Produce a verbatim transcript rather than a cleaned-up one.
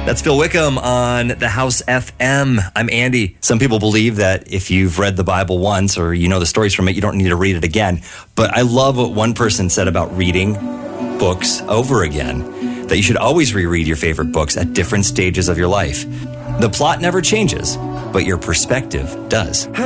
That's Phil Wickham on the House F M. I'm Andy. Some people believe that if you've read the Bible once or you know the stories from it, you don't need to read it again. But I love what one person said about reading books over again, that you should always reread your favorite books at different stages of your life. The plot never changes, but your perspective does.